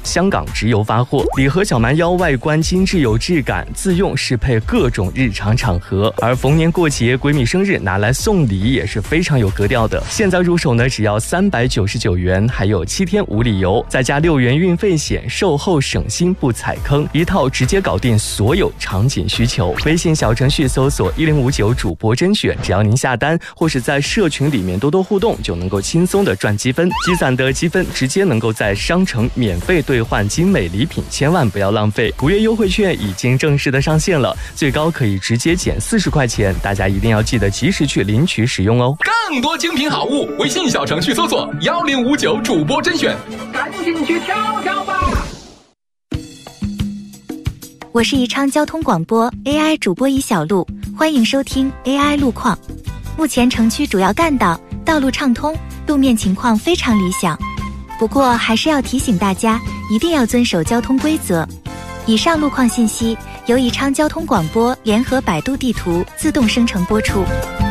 香港直邮发货。礼盒小蛮腰外观精致有质感，自用适配各种日常场合，而逢年过节、闺蜜生日拿来送礼也是非常有格调的。现在入手呢，只要399元，还有7天无理由，再加6元运费险，售后省心不踩坑，一套直接搞定所有场景需求。微信小程序搜索1059主播甄选，只要您下单或是在社群里面多多互动，就能够轻松的赚积分，积攒的积分直接能够在商城免费兑换精美礼品，千万不要浪费。5月优惠券已经正式的上线了，最高可以直接减40块钱，大家一定要记得及时去领取使用哦。 更多精品好物，微信小程序搜索1059主播甄选，赶紧去挑挑吧。 我是宜昌交通广播 AI 主播宜小璐，欢迎收听 AI 路况。目前城区主要干道道路畅通，路面情况非常理想，不过还是要提醒大家一定要遵守交通规则。以上路况信息由宜昌交通广播联合百度地图自动生成播出。